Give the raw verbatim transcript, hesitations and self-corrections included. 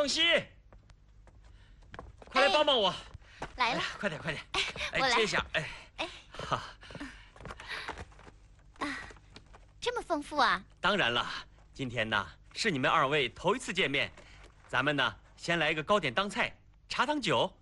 凤熙，快来帮帮我！ 来了， 哎、快点快点！ 哎，我来接一下，哎哎， 好啊，这么丰富啊！ 当然了，今天呢是你们二位头一次见面，咱们呢先来一个糕点当菜，茶当酒。